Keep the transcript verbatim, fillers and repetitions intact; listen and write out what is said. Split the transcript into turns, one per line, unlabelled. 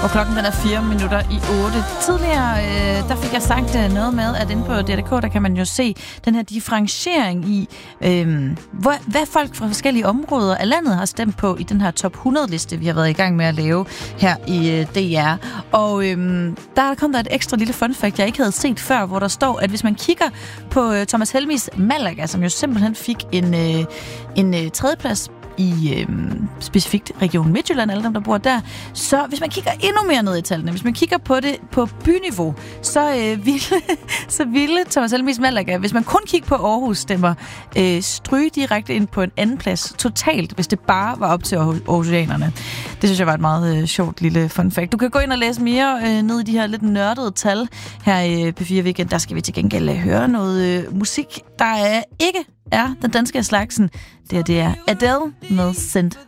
Og klokken den er fire minutter i otte. Tidligere, øh, der fik jeg sagt øh, noget med, at inde på D R K, der kan man jo se den her differentiering i, øh, hvor, hvad folk fra forskellige områder af landet har stemt på i den her top hundrede-liste, vi har været i gang med at lave her i øh, D R. Og øh, der kom der et ekstra lille fun fact, jeg ikke havde set før, hvor der står, at hvis man kigger på øh, Thomas Helmigs Malaga, som jo simpelthen fik en, øh, en øh, tredjeplads i øh, specifikt Region Midtjylland, alle dem, der bor der. Så hvis man kigger endnu mere ned i tallene, hvis man kigger på det på byniveau, så, øh, ville, så ville Thomas Helmigs Malaga, hvis man kun kigger på Aarhus stemmer, øh, stryge direkte ind på en anden plads totalt, hvis det bare var op til aarhusianerne. Det synes jeg var et meget øh, sjovt lille fun fact. Du kan gå ind og læse mere øh, ned i de her lidt nørdede tal her i P fire Weekend. Der skal vi til gengæld høre noget øh, musik, der er ikke er den danske af slagsen. Det er, det er Adele med Send